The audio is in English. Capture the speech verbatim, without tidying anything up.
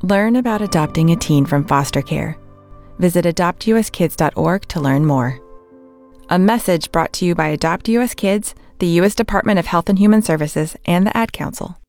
Learn about adopting a teen from foster care. Visit adopt u s kids dot org to learn more. A message brought to you by Adopt U S Kids, the U S Department of Health and Human Services, and the Ad Council.